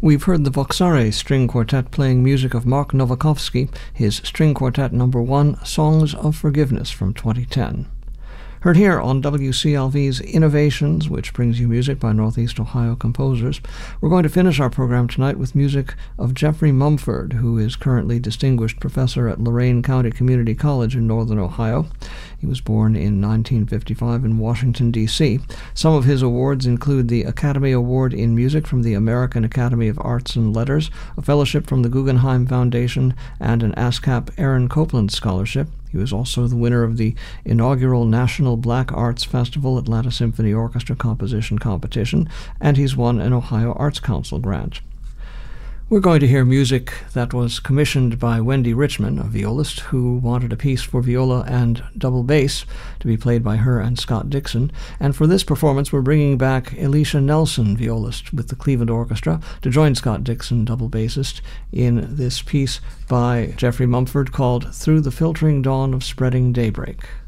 We've heard the Voxare String Quartet playing music of Mark Novakovsky, his String Quartet No. 1, Songs of Forgiveness from 2010. Heard here on WCLV's Innovations, which brings you music by Northeast Ohio composers. We're going to finish our program tonight with music of Jeffrey Mumford, who is currently Distinguished Professor at Lorain County Community College in Northern Ohio. He was born in 1955 in Washington, D.C. Some of his awards include the Academy Award in Music from the American Academy of Arts and Letters, a fellowship from the Guggenheim Foundation, and an ASCAP Aaron Copland Scholarship. He was also the winner of the inaugural National Black Arts Festival Atlanta Symphony Orchestra Composition Competition, and he's won an Ohio Arts Council grant. We're going to hear music that was commissioned by Wendy Richman, a violist, who wanted a piece for viola and double bass to be played by her and Scott Dixon. And for this performance, we're bringing back Alicia Nelson, violist with the Cleveland Orchestra, to join Scott Dixon, double bassist, in this piece by Jeffrey Mumford called Through the Filtering Dawn of Spreading Daybreak.